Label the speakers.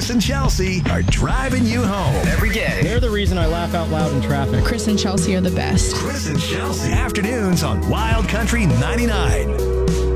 Speaker 1: Chris and Chelsea are driving you home every day.
Speaker 2: They're the reason I laugh out loud in traffic.
Speaker 3: Chris and Chelsea are the best.
Speaker 1: Chris and Chelsea. Afternoons on Wild Country 99.